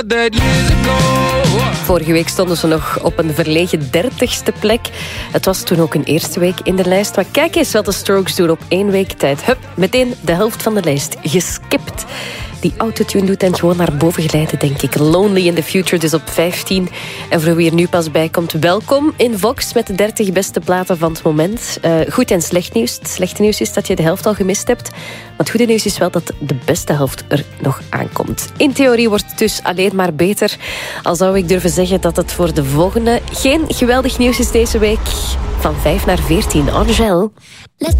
Vorige week stonden ze nog op een verlegen 30ste plek. Het was toen ook een eerste week in de lijst. Maar kijk eens wat de Strokes doen op 1 week tijd. Hup, meteen de helft van de lijst geskipt. Die autotune doet hen gewoon naar boven glijden, denk ik. Lonely in the Future, dus op 15. En voor wie er nu pas bij komt, welkom in Vox met de 30 beste platen van het moment. Goed en slecht nieuws. Het slechte nieuws is dat je de helft al gemist hebt. Maar het goede nieuws is wel dat de beste helft er nog aankomt. In theorie wordt het dus alleen maar beter. Al zou ik durven zeggen dat het voor de volgende geen geweldig nieuws is deze week. Van 5 naar 14, Angèle.